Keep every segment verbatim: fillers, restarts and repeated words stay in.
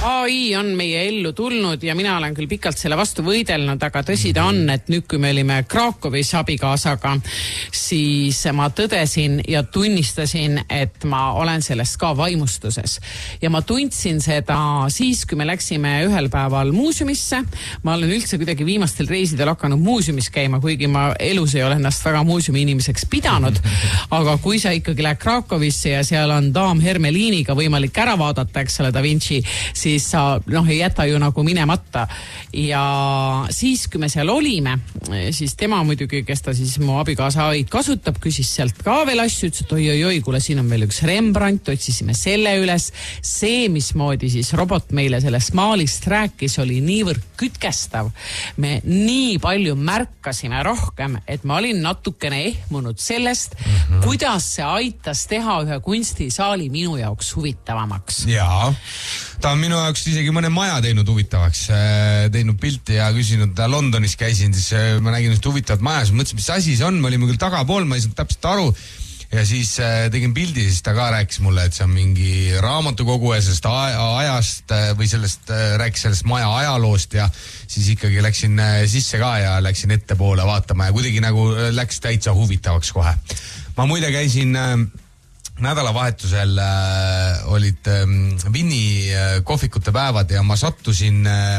A I on meie ellu tulnud ja mina olen küll pikalt selle vastu võidelnud, aga tõsi ta on, et nüüd, kui me olime Krakowis abikaasaga, siis ma tõdesin ja tunnistasin, et ma olen sellest ka vaimustuses. Ja ma tundsin seda siis, kui me läksime ühel päeval muuseumisse. Ma olen üldse kuidagi viimastel reisidel hakanud muuseumis käima, kuigi ma elus ei ole ennast väga muuseumi inimeseks pidanud. Aga kui sa ikkagi lähed Krakowisse ja seal on daam Hermeliiniga võimalik ära vaadata, eks ole, Da Vinci, siis sa noh, ei jäta ju nagu minemata. Ja siis, kui me seal olime, siis tema muidugi, kes ta siis mu abikaasa A I-d kasutab, küsis sealt ka veel asju, ütles, et oi, oi, oi, kuule, siin on meil üks Rembrandt, otsisime selle üles. See, mismoodi siis robot meile sellest maalist rääkis, oli niivõrd kütkestav. Me nii palju märkasime rohkem, et ma olin natukene ehmunud sellest, mm-hmm. kuidas see aitas teha ühe kunstisaali minu jaoks huvitavamaks. Jaa, ta on minu jaoks isegi mõne maja teinud huvitavaks, teinud pilti ja küsinud, Londonis käisin, siis ma nägin just huvitavat maja, siis mõtlesin, mis asi see on, me olime küll tagapool, ma ei saanud täpselt aru ja siis tegin pildi, siis ta ka rääkis mulle, et see on mingi raamatukogu ja sellest ajast või sellest, rääkis sellest maja ajaloost ja siis ikkagi läksin sisse ka ja läksin ettepoole vaatama ja kuidagi nagu läks täitsa huvitavaks kohe. Ma muide käisin nädalavahetusel äh, olid äh, Vinni äh, kohvikute päevad ja ma sattusin äh,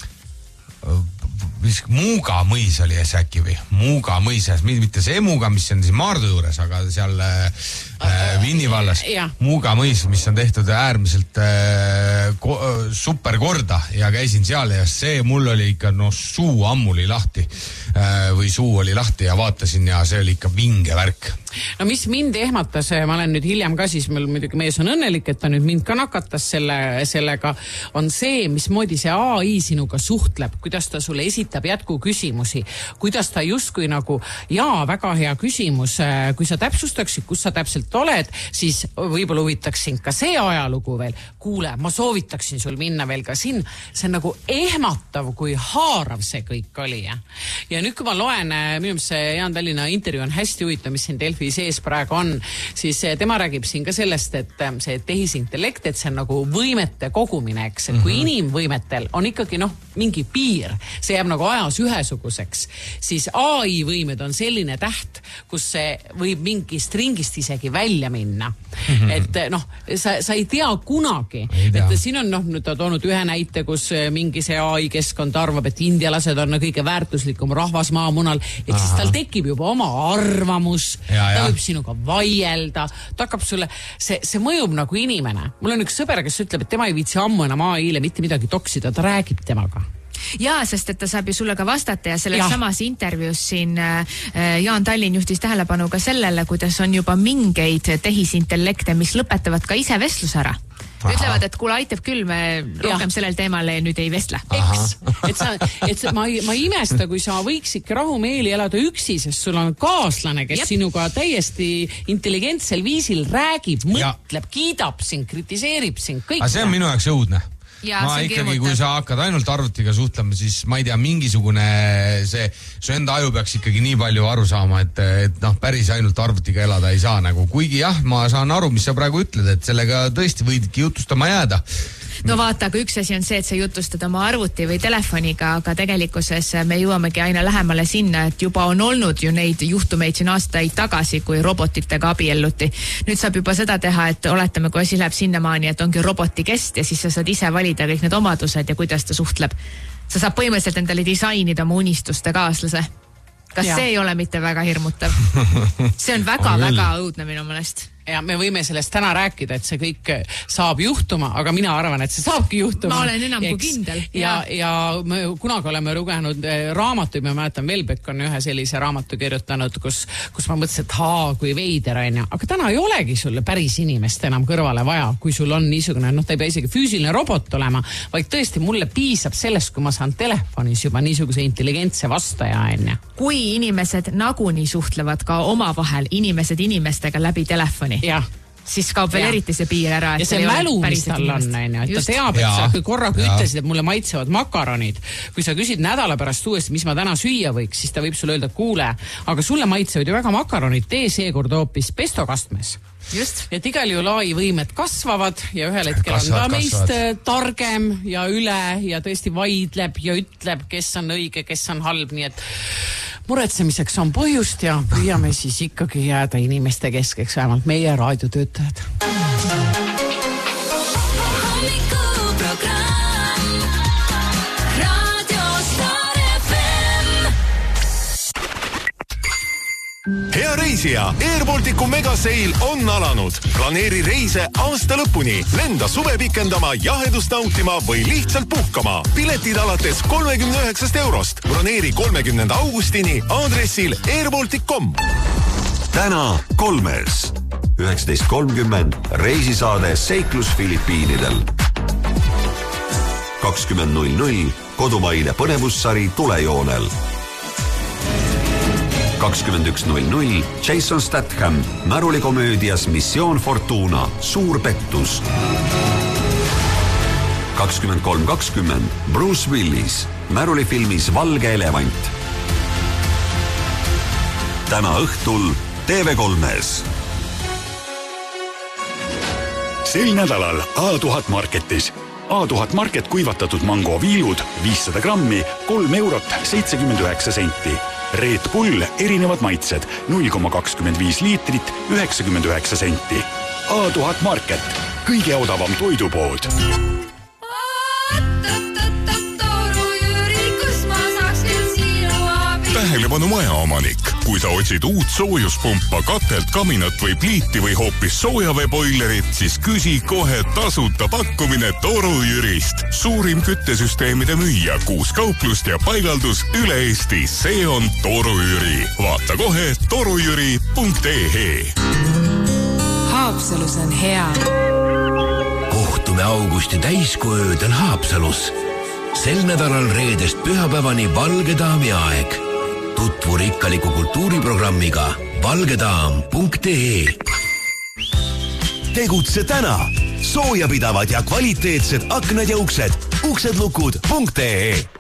mis Muuga mõis oli äkki või Muuga mõis, mitte see Muuga, mis on siin Maardu juures, aga seal äh, Vinni vallas ja. Muuga mõis, mis on tehtud äärmiselt äh, ko, super korda ja käisin seal ja see mul oli ikka no suu ammuli lahti äh, või suu oli lahti ja vaatasin ja see oli ikka vinge värk. No mis mind ehmatas, ma olen nüüd hiljem ka siis, meil muidugi mees on õnnelik, et ta nüüd mind ka nakatas selle, sellega, on see, mismoodi see A I sinuga suhtleb, kuidas ta sulle esitab jätku küsimusi, kuidas ta justkui nagu, jaa, väga hea küsimus, kui sa täpsustaksid, kus sa täpselt oled, siis võib-olla huvitaksin ka see ajalugu veel. Kuule, ma soovitaksin sul minna veel ka siin, see on nagu ehmatav, kui haarav see kõik oli. Ja, ja nüüd, kui ma loen, minu see Jaan Tallinna intervjuu on hästi huvitav, mis siin Delfi sees praegu on, siis tema räägib siin ka sellest, et see tehisintellekt, et see on nagu võimete kogumine, eks, et kui mm-hmm. inimvõimetel on ikkagi noh, mingi piir, see jääb nagu ajas ühesuguseks, siis A I võimed on selline täht, kus see võib mingist ringist isegi välja minna. Mm-hmm. Et noh, sa, sa ei tea kunagi, ei tea. Et siin on noh, nüüd ta toonud ühe näite, kus mingi see A I keskkond arvab, et indialased on kõige väärtuslikum rahvas maamunal, et siis tal tekib juba oma arvamus, ja, ta võib sinuga vaielda, ta hakkab sulle, see, see mõjub nagu inimene. Mul on üks sõber, kes ütleb, et tema ei viitsi ammu enam A I-le mitte midagi toksida, ta räägib temaga. Jaa, sest et ta saab ju sulle ka vastata ja selles ja. samas intervjuus siin äh, Jaan Tallinn juhtis tähelepanu ka sellele, kuidas on juba mingeid tehisintellekte, mis lõpetavad ka ise vestlus ära. Aha. Ütlevad, et kuule aitab küll, me rohkem ja. sellel teemal nüüd ei vestle. Eks, et, sa, et ma, ma imesta, kui sa võiks ikka rahumeeli elada üksi, sest sul on kaaslane, kes Jep. sinuga täiesti intelligentsel viisil räägib, mõtleb, ja. kiidab sind, kritiseerib sind, kõik. Aga see on minu jaoks õudne. Ja, ma ikkagi, kui sa hakkad ainult arvutiga suhtlema, siis ma ei tea, mingisugune see, su enda aju peaks ikkagi nii palju aru saama, et, et noh, päris ainult arvutiga elada ei saa nagu. Kuigi jah, ma saan aru, mis sa praegu ütled, et sellega tõesti võidki jutustama jääda. No vaata, aga üks asi on see, et sa jutustad oma arvuti või telefoniga, aga tegelikkuses me jõuamegi aina lähemale sinna, et juba on olnud ju neid juhtumeid siin aastaid tagasi, kui robotitega abielluti. Nüüd saab juba seda teha, et oletame, kui asi läheb sinnamaani, et ongi roboti kest ja siis sa saad ise valida kõik need omadused ja kuidas ta suhtleb. Sa saab põhimõtteliselt endale disainida oma unistuste kaaslase. Kas ja. see ei ole mitte väga hirmutav? See on väga-väga õudne minu mõnest. Ja me võime sellest täna rääkida, et see kõik saab juhtuma, aga mina arvan, et see saabki juhtuma. Ma olen enam kui kindel. Ja, ja me kunagi oleme lugenud raamatuid, ma mäletan, Velbek on ühe sellise raamatu kirjutanud, kus, kus ma mõtlesin, et haa, kui veider on ja, aga täna ei olegi sulle päris inimest enam kõrvale vaja, kui sul on niisugune, noh, ta ei pea isegi füüsiline robot olema, vaid tõesti mulle piisab sellest, kui ma saan telefonis juba niisuguse intelligentse vastaja enne. Kui inimesed nagunii suhtlevad ka omavahel inimesed inimestega läbi telefoni, ja. siis kaob veel ja. eriti see piir ära. Ja see mälu, mis tal on, et ta teab, et ja. sa kui korraga ja. ütlesid, et mulle maitsevad makaronid. Kui sa küsid nädala pärast uuesti, mis ma täna süüa võiks, siis ta võib sulle öelda, kuule, aga sulle maitsevad ju väga makaronid, tee seekord hoopis pestokastmes. Just. et igal juhul A I võimed kasvavad ja ühel hetkel Kasvad, on ta meist kasvad. targem ja üle ja tõesti vaidleb ja ütleb, kes on õige, kes on halb, nii et muretsemiseks on põhjust ja püüame siis ikkagi jääda inimeste keskeks, vähemalt meie raadiotöötajad. Hea reisija, Air Balticu megaseil on alanud. Planeeri reise aasta lõpuni. Lenda suve pikendama, jahedust nautima või lihtsalt puhkama. Piletid alates kolmekümne üheksast eurost. Broneeri kolmekümnenda augustini aadressil airbaltic punkt com. Täna kolmes. üheksateist kolmkümmend reisisaade Seiklus Filipiinidel. kakskümmend null null kodumaine põnevussari Tulejoonel. kakskümmend üks null null Jason Statham märulikomöödias Mission Fortuna, suur pettus. kakskümmend kolm kakskümmend Bruce Willis märulifilmis Valge elevant. Täna õhtul T V kolmes. Sel nädalal A tuhat Marketis. A tuhat Market kuivatatud mango viilud viissada grammi, kolm eurot seitsekümmend üheksa senti. Red Bull erinevad maitsed, null koma kakskümmend viis liitrit, üheksakümmend üheksa senti. A tuhat Market, kõige odavam toidupood. Tähelepanu majaomanik. Kui sa otsid uut soojuspumpa, katelt, kaminat või pliiti või hoopis soojaveeboilerit, siis küsi kohe tasuta pakkumine Toru Jürist. Suurim küttesüsteemide müüja, kuus kauplust ja paigaldus üle Eesti. See on Toru Jüri. Vaata kohe torujüri punkt ee. Haapsalus on hea. Kohtume augusti täiskoöödel Haapsalus. Sel nädalal reedest pühapäevani Valge daami aeg. Tutvu rikkaliku kultuuriprogrammiga valgedaam punkt ee. Tegutse täna. Soojapidavad ja kvaliteetsed aknad ja uksed. Uksedlukud punkt ee.